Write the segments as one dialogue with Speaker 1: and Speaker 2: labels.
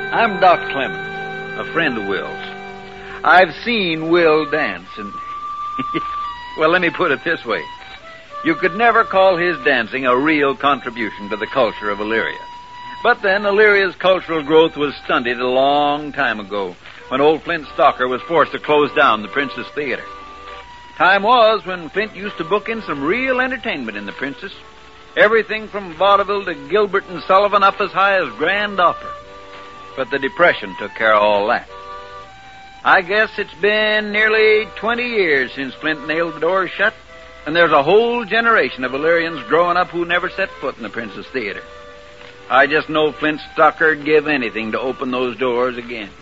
Speaker 1: I'm Doc Clemens, a friend of Will's. I've seen Will dance, and... well, let me put it this way. You could never call his dancing a real contribution to the culture of Elyria. But then, Elyria's cultural growth was stunted a long time ago, when old Flint Stalker was forced to close down the Princess Theater. Time was when Flint used to book in some real entertainment in the Princess. Everything from vaudeville to Gilbert and Sullivan up as high as Grand Opera. But the Depression took care of all that. I guess it's been nearly 20 years since Flint nailed the doors shut, and there's a whole generation of Illyrians growing up who never set foot in the Princess Theater. I just know Flint Stalker'd give anything to open those doors again.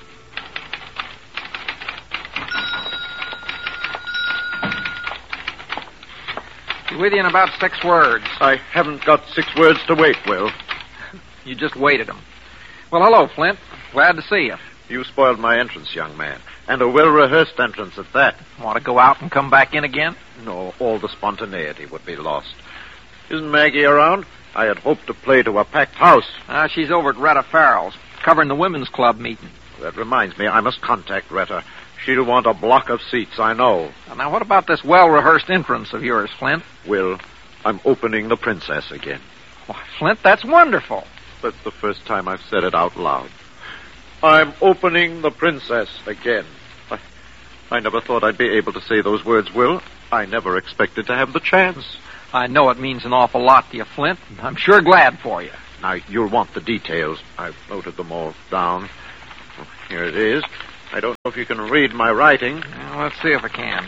Speaker 2: Be with you in about 6 words.
Speaker 3: I haven't got 6 words to wait, Will.
Speaker 2: You just waited them. Well, hello, Flint. Glad to see you.
Speaker 3: You spoiled my entrance, young man. And a well-rehearsed entrance at that.
Speaker 2: Want to go out and come back in again?
Speaker 3: No, all the spontaneity would be lost. Isn't Maggie around? I had hoped to play to a packed house.
Speaker 2: She's over at Retta Farrell's, covering the women's club meeting.
Speaker 3: That reminds me, I must contact Retta. She'll want a block of seats, I know.
Speaker 2: Now, what about this well-rehearsed entrance of yours, Flint?
Speaker 3: Will, I'm opening the Princess again.
Speaker 2: Why, Flint, that's wonderful.
Speaker 3: That's the first time I've said it out loud. I'm opening the Princess again. I never thought I'd be able to say those words, Will. I never expected to have the chance.
Speaker 2: I know it means an awful lot to you, Flint. I'm sure glad for you.
Speaker 3: Now, you'll want the details. I've noted them all down. Here it is. I don't know if you can read my writing.
Speaker 2: Well, let's see if I can.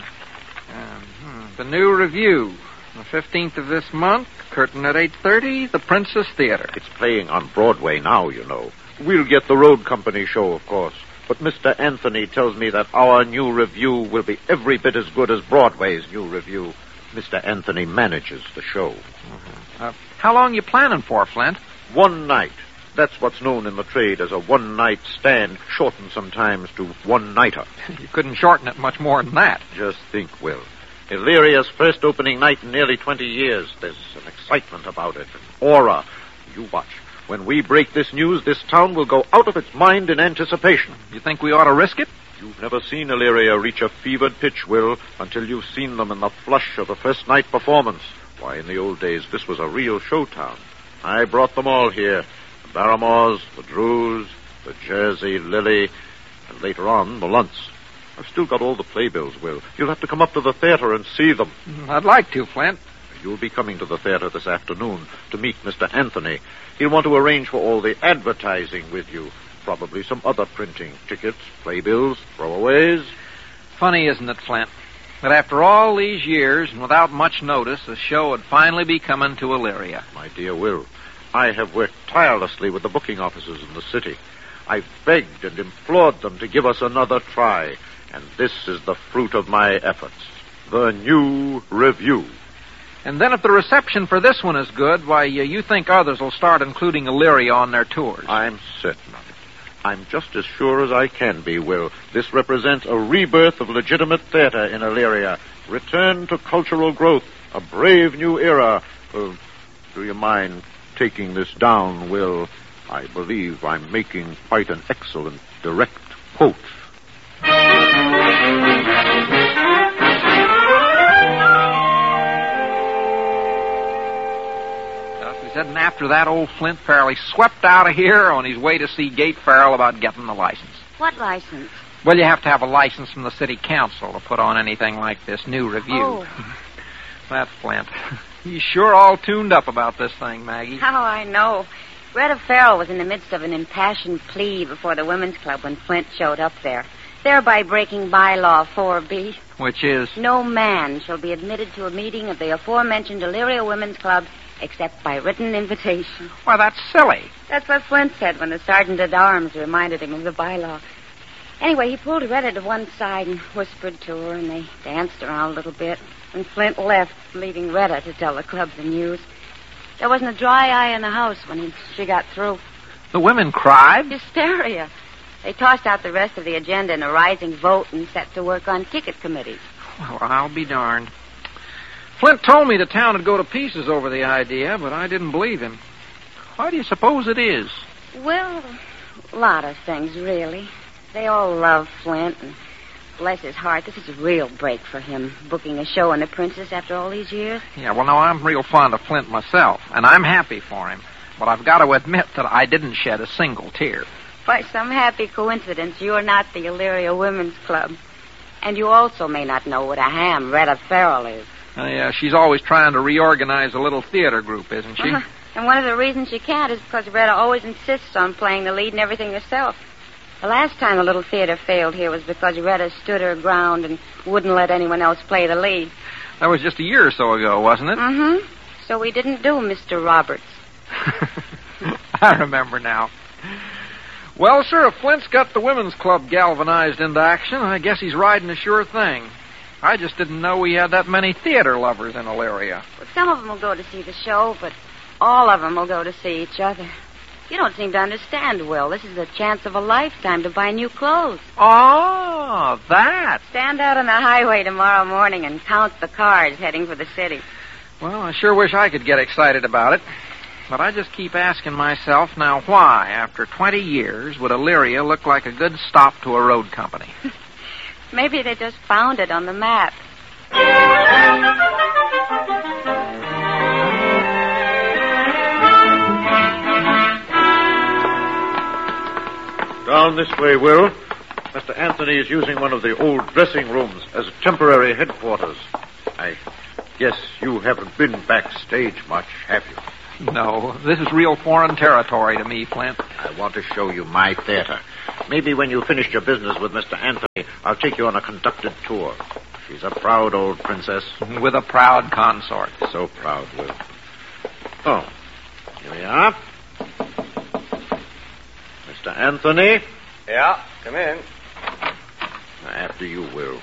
Speaker 2: The new review. The 15th of this month, curtain at 8:30, the Princess Theater.
Speaker 3: It's playing on Broadway now, you know. We'll get the road company show, of course. But Mr. Anthony tells me that our new review will be every bit as good as Broadway's new review. Mr. Anthony manages the show.
Speaker 2: How long you planning for, Flint?
Speaker 3: 1 night. That's what's known in the trade as a one-night stand, shortened sometimes to one-nighter.
Speaker 2: You couldn't shorten it much more than that.
Speaker 3: Just think, Will. Illyria's first opening night in nearly 20 years. There's an excitement about it, an aura. You watch. When we break this news, this town will go out of its mind in anticipation.
Speaker 2: You think we ought to risk it?
Speaker 3: You've never seen Elyria reach a fevered pitch, Will, until you've seen them in the flush of the first night performance. Why, in the old days, this was a real show town. I brought them all here. The Barrymores, the Drews, the Jersey Lily, and later on, the Lunts. I've still got all the playbills, Will. You'll have to come up to the theater and see them.
Speaker 2: I'd like to, Flint.
Speaker 3: You'll be coming to the theater this afternoon to meet Mr. Anthony. He'll want to arrange for all the advertising with you. Probably some other printing. Tickets, playbills, throwaways.
Speaker 2: Funny, isn't it, Flint? That after all these years, and without much notice, the show would finally be coming to Elyria.
Speaker 3: My dear Will, I have worked tirelessly with the booking officers in the city. I've begged and implored them to give us another try. And this is the fruit of my efforts. The new review.
Speaker 2: And then if the reception for this one is good, why, you think others will start including Elyria on their tours.
Speaker 3: I'm certain of it. I'm just as sure as I can be, Will. This represents a rebirth of legitimate theater in Elyria. Return to cultural growth. A brave new era. Do you mind taking this down, Will? I believe I'm making quite an excellent direct quote.
Speaker 2: And after that, old Flint fairly swept out of here on his way to see Gate Farrell about getting the license.
Speaker 4: What license?
Speaker 2: Well, you have to have a license from the city council to put on anything like this new review.
Speaker 4: Oh.
Speaker 2: That's Flint. He's sure all tuned up about this thing, Maggie.
Speaker 4: How I know. Retta Farrell was in the midst of an impassioned plea before the women's club when Flint showed up there, thereby breaking bylaw 4B.
Speaker 2: Which is?
Speaker 4: No man shall be admitted to a meeting of the aforementioned Elyria Women's Club except by written invitation.
Speaker 2: Why, that's silly.
Speaker 4: That's what Flint said when the sergeant-at-arms reminded him of the bylaw. Anyway, he pulled Retta to one side and whispered to her, and they danced around a little bit. And Flint left, leaving Retta to tell the club the news. There wasn't a dry eye in the house when she got through.
Speaker 2: The women cried?
Speaker 4: Hysteria. They tossed out the rest of the agenda in a rising vote and set to work on ticket committees.
Speaker 2: Well, I'll be darned. Flint told me the town would go to pieces over the idea, but I didn't believe him. Why do you suppose it is?
Speaker 4: Well, A lot of things, really. They all love Flint, and bless his heart, this is a real break for him, booking a show in The Princess after all these years.
Speaker 2: Yeah, well, now, I'm real fond of Flint myself, and I'm happy for him. But I've got to admit that I didn't shed a single tear.
Speaker 4: By some happy coincidence, you're not the Illyria Women's Club. And you also may not know what a ham Retta Farrell is.
Speaker 2: Yeah, she's always trying to reorganize a little theater group, isn't she?
Speaker 4: And one of the reasons she can't is because Retta always insists on playing the lead and everything herself. The last time the little theater failed here was because Retta stood her ground and wouldn't let anyone else play the lead.
Speaker 2: That was just a year or so ago, wasn't it?
Speaker 4: Mm-hmm. So we didn't do Mr. Roberts.
Speaker 2: I remember now. Well, sir, if Flint's got the women's club galvanized into action, I guess he's riding a sure thing. I just didn't know we had that many theater lovers in Illyria.
Speaker 4: Well, some of them will go to see the show, but all of them will go to see each other. You don't seem to understand, Will. This is a chance of a lifetime to buy new clothes.
Speaker 2: Oh, that.
Speaker 4: Stand out on the highway tomorrow morning and count the cars heading for the city.
Speaker 2: Well, I sure wish I could get excited about it. But I just keep asking myself, now why, after 20 years, would Illyria look like a good stop to a road company?
Speaker 4: Maybe they just found it on the map.
Speaker 3: Down this way, Will. Mr. Anthony is using one of the old dressing rooms as temporary headquarters. I guess you haven't been backstage much, have you?
Speaker 2: No, this is real foreign territory to me, Flint.
Speaker 3: I want to show you my theater. Maybe when you finish your business with Mr. Anthony, I'll take you on a conducted tour. She's a proud old princess.
Speaker 2: With a proud consort.
Speaker 3: So proud, Will. Oh, here we are. Mr. Anthony?
Speaker 5: Yeah, come in.
Speaker 3: After you, Will.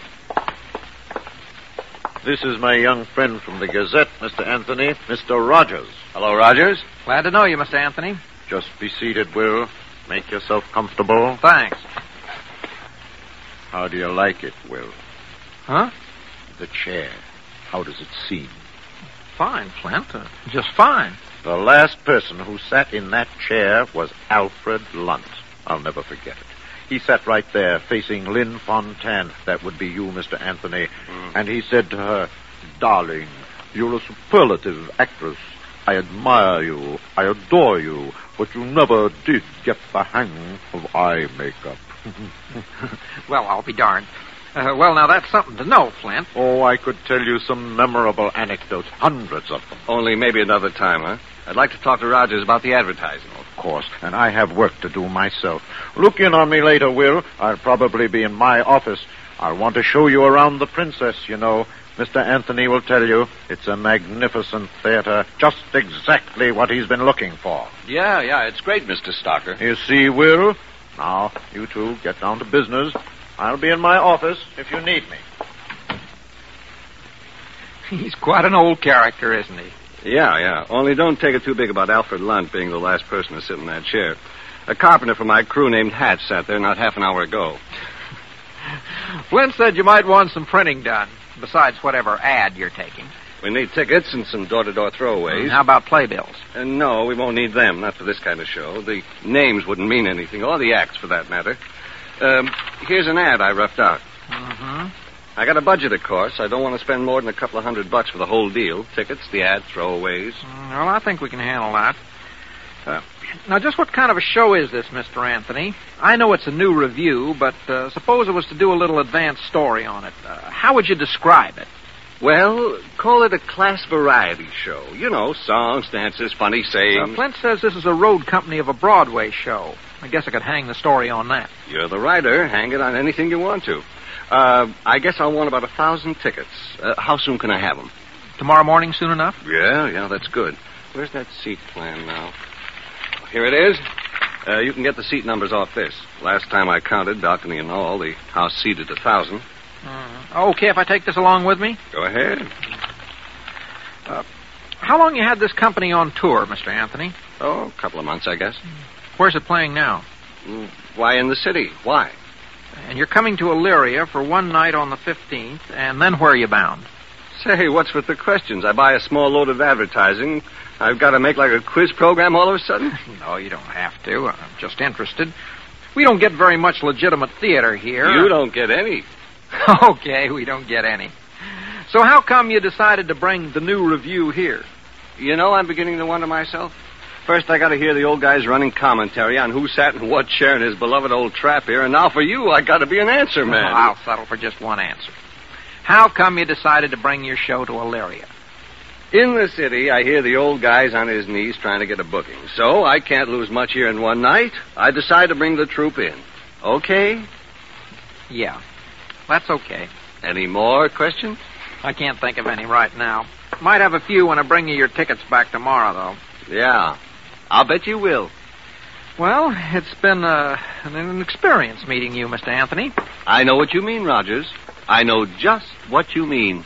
Speaker 3: This is my young friend from the Gazette, Mr. Anthony, Mr. Rogers.
Speaker 5: Hello, Rogers.
Speaker 2: Glad to know you, Mr. Anthony.
Speaker 3: Just be seated, Will. Make yourself comfortable.
Speaker 2: Thanks.
Speaker 3: How do you like it, Will?
Speaker 2: Huh?
Speaker 3: The chair. How does it seem?
Speaker 2: Fine, Flint. Just fine.
Speaker 3: The last person who sat in that chair was Alfred Lunt. I'll never forget it. He sat right there, facing Lynn Fontanne. That would be you, Mr. Anthony. And he said to her, "Darling, you're a superlative actress. I admire you. I adore you. But you never did get the hang of eye makeup."
Speaker 2: Well, I'll be darned. Well, now, that's something to know, Flint.
Speaker 3: Oh, I could tell you some memorable anecdotes, hundreds of them.
Speaker 5: Only maybe another time, huh? I'd like to talk to Rogers about the advertising.
Speaker 3: Of course, and I have work to do myself. Look in on me later, Will. I'll probably be in my office. I'll want to show you around the Princess, you know. Mr. Anthony will tell you it's a magnificent theater, just exactly what he's been looking for.
Speaker 5: Yeah, it's great, Mr. Stocker.
Speaker 3: You see, Will? Now, you two get down to business. I'll be in my office if you need me.
Speaker 2: He's quite an old character, isn't he?
Speaker 5: Yeah. Only don't take it too big about Alfred Lunt being the last person to sit in that chair. A carpenter from my crew named Hatch sat there not half an hour ago.
Speaker 2: Flint said you might want some printing done, besides whatever ad you're taking.
Speaker 5: We need tickets and some door-to-door throwaways.
Speaker 2: How about playbills?
Speaker 5: No, we won't need them, not for this kind of show. The names wouldn't mean anything, or the acts, for that matter. Here's an ad I roughed out.
Speaker 2: Mm-hmm.
Speaker 5: I got a budget, of course. I don't want to spend more than a couple of $100 for the whole deal. Tickets, the ad, throwaways.
Speaker 2: Well, I think we can handle that. Now, just what kind of a show is this, Mr. Anthony? I know it's a new review, but suppose it was to do a little advanced story on it. How would you describe it?
Speaker 5: Well, call it a class variety show. You know, songs, dances, funny sayings.
Speaker 2: Flint says this is a road company of a Broadway show. I guess I could hang the story on that.
Speaker 5: You're the writer. Hang it on anything you want to. I guess I'll want about 1,000 tickets. How soon can I have them?
Speaker 2: Tomorrow morning, soon enough?
Speaker 5: Yeah, that's good. Where's that seat plan now? Here it is. You can get the seat numbers off this. Last time I counted, balcony and all, the house seated 1,000.
Speaker 2: Okay, if I take this along with me?
Speaker 5: Go ahead.
Speaker 2: How long you had this company on tour, Mr. Anthony?
Speaker 5: Oh, a couple of months, I guess.
Speaker 2: Where's it playing now?
Speaker 5: Why in the city? Why?
Speaker 2: And you're coming to Illyria for one night on the 15th, and then where are you bound?
Speaker 5: Say, what's with the questions? I buy a small load of advertising. I've got to make like a quiz program all of a sudden?
Speaker 2: No, you don't have to. I'm just interested. We don't get very much legitimate theater here.
Speaker 5: You don't get any.
Speaker 2: Okay, we don't get any. So how come you decided to bring the new review here?
Speaker 5: You know, I'm beginning to wonder myself. First, I got to hear the old guys running commentary on who sat in what chair in his beloved old trap here, and now for you, I got to be an answer man.
Speaker 2: Well, I'll settle for just one answer. How come you decided to bring your show to Elyria?
Speaker 5: In the city, I hear the old guys on his knees trying to get a booking. So I can't lose much here in one night. I decide to bring the troupe in. Okay?
Speaker 2: Yeah, that's okay.
Speaker 5: Any more questions?
Speaker 2: I can't think of any right now. Might have a few when I bring you your tickets back tomorrow, though.
Speaker 5: Yeah. I'll bet you will.
Speaker 2: Well, it's been an experience meeting you, Mr. Anthony.
Speaker 5: I know what you mean, Rogers. I know just what you mean.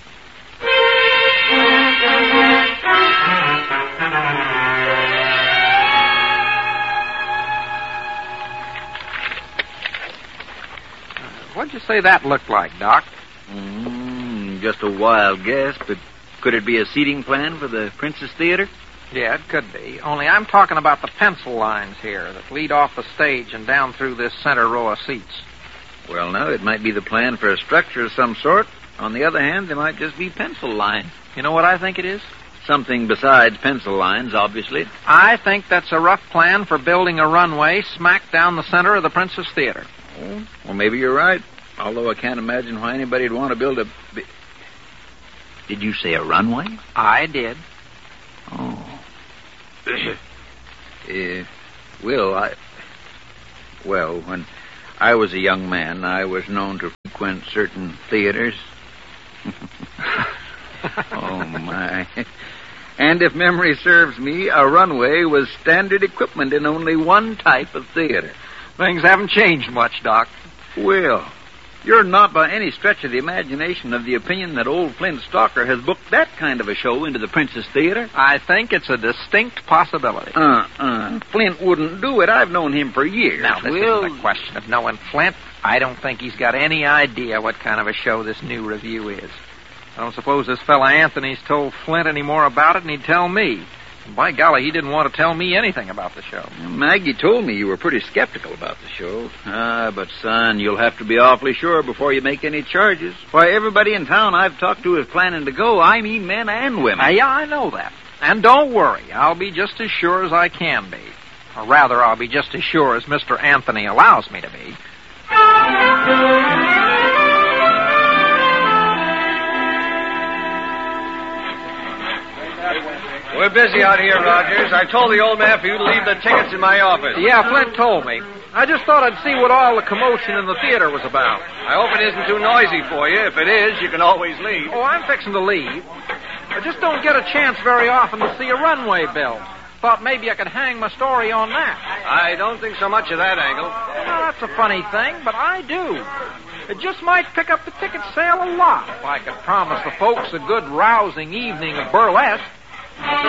Speaker 2: What'd you say that looked like, Doc?
Speaker 1: Just a wild guess, but could it be a seating plan for the Princess Theater?
Speaker 2: Yeah, it could be. Only I'm talking about the pencil lines here that lead off the stage and down through this center row of seats.
Speaker 1: Well, no, it might be the plan for a structure of some sort. On the other hand, they might just be pencil lines.
Speaker 2: You know what I think it is?
Speaker 1: Something besides pencil lines, obviously.
Speaker 2: I think that's a rough plan for building a runway smack down the center of the Princess Theater.
Speaker 1: Oh, well, maybe you're right. Although I can't imagine why anybody'd want to build a... Did you say a runway?
Speaker 2: I did.
Speaker 1: Oh. Well, when I was a young man, I was known to frequent certain theaters. Oh, my. And if memory serves me, a runway was standard equipment in only one type of theater.
Speaker 2: Things haven't changed much, Doc.
Speaker 1: Well, you're not by any stretch of the imagination of the opinion that old Flint Stalker has booked that kind of a show into the Princess Theater?
Speaker 2: I think it's a distinct possibility.
Speaker 1: Flint wouldn't do it. I've known him for years.
Speaker 2: Now, this isn't a question of knowing Flint. I don't think he's got any idea what kind of a show this new review is. I don't suppose this fella Anthony's told Flint any more about it, and he'd tell me. And by golly, he didn't want to tell me anything about the show.
Speaker 1: Maggie told me you were pretty skeptical about the show. But, son, you'll have to be awfully sure before you make any charges. Why, everybody in town I've talked to is planning to go. I mean men and women.
Speaker 2: Yeah, I know that. And don't worry, I'll be just as sure as I can be. Or rather, I'll be just as sure as Mr. Anthony allows me to be.
Speaker 5: We're busy out here, Rogers. I told the old man for you to leave the tickets in my office.
Speaker 2: Yeah, Flint told me. I just thought I'd see what all the commotion in the theater was about.
Speaker 5: I hope it isn't too noisy for you. If it is, you can always leave.
Speaker 2: Oh, I'm fixing to leave. I just don't get a chance very often to see a runway built. Thought maybe I could hang my story on that.
Speaker 5: I don't think so much of that angle.
Speaker 2: Well, that's a funny thing, but I do. It just might pick up the ticket sale a lot if I could promise the folks a good rousing evening of burlesque.